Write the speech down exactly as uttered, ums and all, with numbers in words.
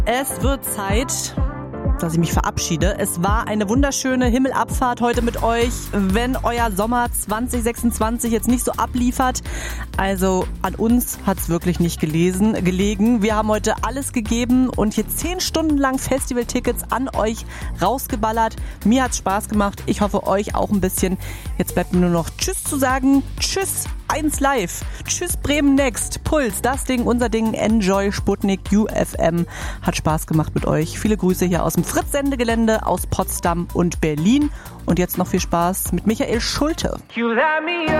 Es wird Zeit, dass ich mich verabschiede. Es war eine wunderschöne Himmelabfahrt heute mit euch. Wenn euer Sommer zwanzig sechsundzwanzig jetzt nicht so abliefert, also an uns hat's wirklich nicht gelesen, gelegen. Wir haben heute alles gegeben und hier zehn Stunden lang Festivaltickets an euch rausgeballert. Mir hat's Spaß gemacht. Ich hoffe, euch auch ein bisschen. Jetzt bleibt mir nur noch Tschüss zu sagen. Tschüss, eins live. Tschüss, Bremen Next. Puls, das Ding, unser Ding. Enjoy Sputnik U F M. Hat Spaß gemacht mit euch. Viele Grüße hier aus dem Fritz-Sendegelände, aus Potsdam und Berlin. Und jetzt noch viel Spaß mit Michael Schulte.